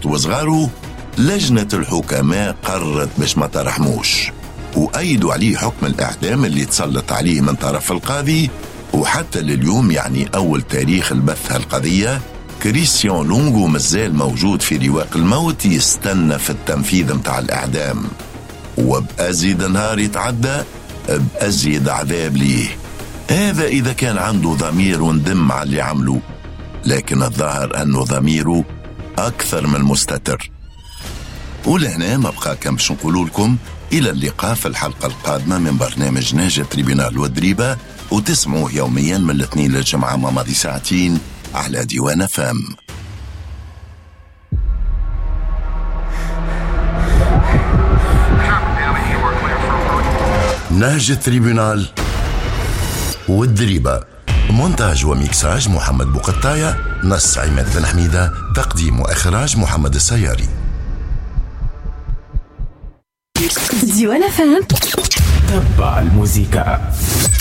مرته وصغاره، لجنة الحكماء قررت باش ما ترحموش، وأيدوا عليه حكم الإعدام اللي تسلط عليه من طرف القاضي. وحتى لليوم يعني أول تاريخ البث هالقضية، كريستيان لونغو مازال موجود في رواق الموت يستنى في التنفيذ متاع الإعدام، وبأزيد نهار يتعدى بأزيد عذاب ليه. هذا إذا كان عنده ضمير وندم على اللي عمله، لكن الظاهر أنه ضميره أكثر من مستتر. ولهنا ما بقى كم باش نقول لكم إلى اللقاء في الحلقة القادمة من برنامج نهج تريبيونال والدريبة، وتسمعوه يوميا من الاثنين للجمعة ماضي ساعتين على ديوان فام. نهج تريبيونال والدريبة، مونتاج وميكساج محمد بوقطاية، نص عماد بن حميدة، تقديم وإخراج محمد السياري. ديوان فام، تبع الموسيقى.